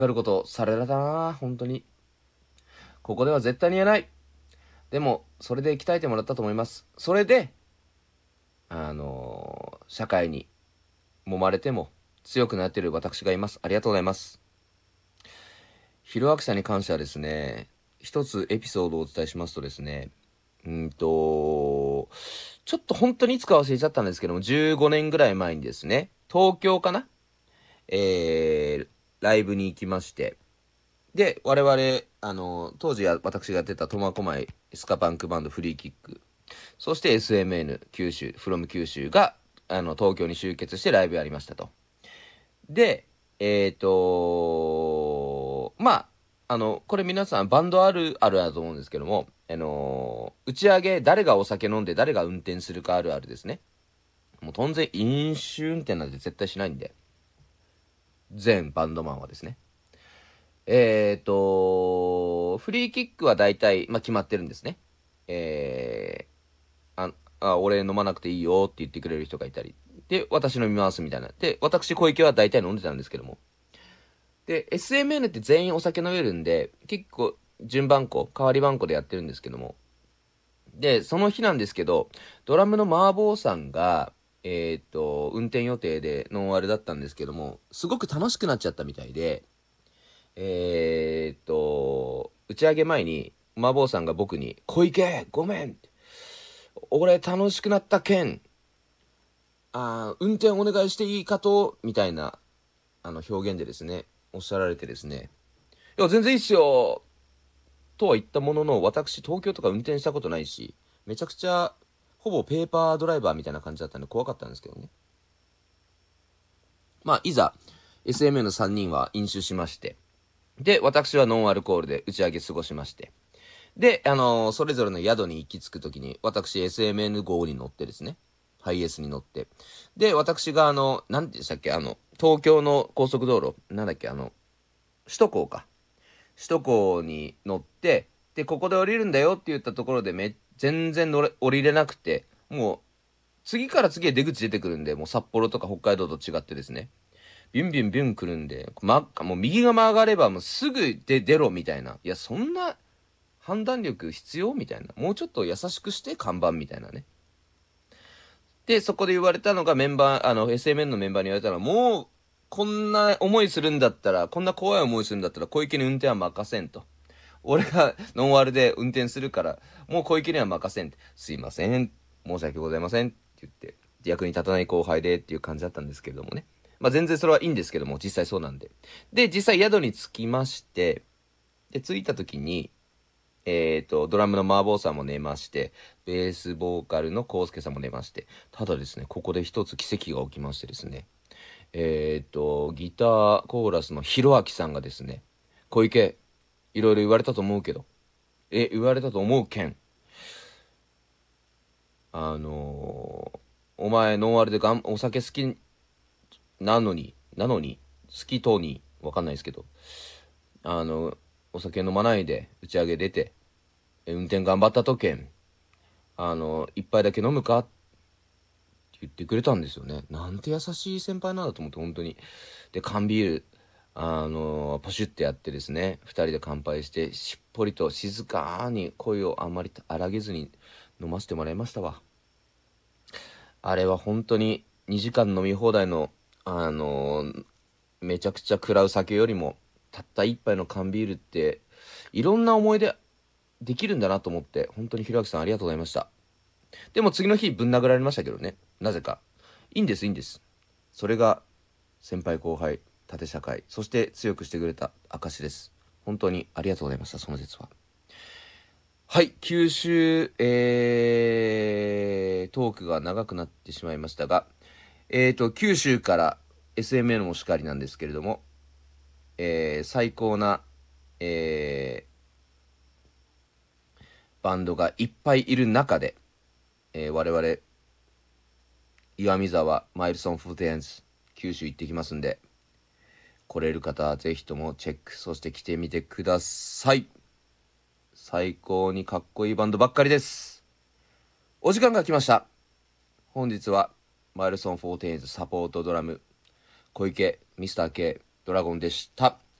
かることされらだな、本当に。ここでは絶対に言えない。でも、それで鍛えてもらったと思います。それで、社会に揉まれても強くなっている私がいます。ありがとうございます。ひろあきさんに関してはですね、一つエピソードをお伝えしますとですね、ちょっと本当にいつか忘れちゃったんですけども、15年ぐらい前にですね、東京かな、ライブに行きまして、で、我々、当時私がやってた苫小牧スカパンクバンドフリーキック、そして SMN 九州、from 九州が、東京に集結してライブやりましたと。で、まあ、これ皆さんバンドあるあるだと思うんですけども、打ち上げ、誰がお酒飲んで誰が運転するかあるあるですね。もう当然飲酒運転なんて絶対しないんで、全バンドマンはですね。フリーキックは大体、まあ、決まってるんですね。え俺飲まなくていいよって言ってくれる人がいたり。で、私飲みますみたいな。で、私小池は大体飲んでたんですけども。で、SMN って全員お酒飲めるんで、結構順番こ、代わり番こでやってるんですけども。で、その日なんですけど、ドラムの麻婆さんが、運転予定でノンアルだったんですけども、すごく楽しくなっちゃったみたいで、打ち上げ前に、麻婆さんが僕に、小池、ごめん、俺楽しくなったけん、運転お願いしていいかと、みたいな、表現でですね、おっしゃられてですね、いや、全然いいっすよ、とは言ったものの、私、東京とか運転したことないし、めちゃくちゃ、ほぼペーパードライバーみたいな感じだったんで怖かったんですけどね。まあ、いざ、SMA の3人は飲酒しまして、で、私はノンアルコールで打ち上げ過ごしまして、で、それぞれの宿に行き着くときに、私 SMN 号に乗ってですね、ハイエースに乗って、で、私がなんでしたっけ、東京の高速道路、なんだっけ、首都高か。首都高に乗って、で、ここで降りるんだよって言ったところで全然降りれなくて、もう、次から次へ出口出てくるんで、もう札幌とか北海道と違ってですね、ビュンビュンビュン来るんで、もう右が曲がればもうすぐ出ろみたいな。いや、そんな判断力必要みたいな。もうちょっと優しくして看板みたいなね。で、そこで言われたのがメンバー、SMN のメンバーに言われたのは、もう、こんな思いするんだったら、こんな怖い思いするんだったら、小池に運転は任せんと。俺がノンアルで運転するから、もう小池には任せんって。すいません。申し訳ございません。って言って、役に立たない後輩でっていう感じだったんですけれどもね。まあ全然それはいいんですけども、実際そうなんで。で、実際宿に着きまして、で、着いた時に、ドラムの麻婆さんも寝まして、ベースボーカルのコウスケさんも寝まして、ただですね、ここで一つ奇跡が起きましてですね、ギターコーラスのひろあきさんがですね、小池、いろいろ言われたと思うけど、言われたと思うけん、お前ノンアルでお酒好きなのに、好きとに、わかんないですけど、あの、お酒飲まないで打ち上げ出て、運転頑張ったとけん、一杯だけ飲むかって言ってくれたんですよね。なんて優しい先輩なんだと思って、本当に。で、缶ビール、ポシュってやってですね、二人で乾杯して、しっぽりと静かに声をあんまり荒げずに飲ませてもらいましたわ。あれは本当に2時間飲み放題の、めちゃくちゃ食らう酒よりも、たった一杯の缶ビールって、いろんな思い出できるんだなと思って、本当にひろあきさんありがとうございました。でも次の日ぶん殴られましたけどね。なぜか。いいんです、いいんです。それが先輩後輩、縦社会、そして強くしてくれた証です。本当にありがとうございました、その説は。はい、九州、トークが長くなってしまいましたが、九州から SMN もしかりなんですけれども、最高な、バンドがいっぱいいる中で、我々、岩見沢マイルソンフーテンズ、九州行ってきますんで、来れる方はぜひともチェック、そして来てみてください。最高にかっこいいバンドばっかりです。お時間が来ました。本日はマイルソンフォーテンズサポートドラム小池ミスター K ドラゴンでした。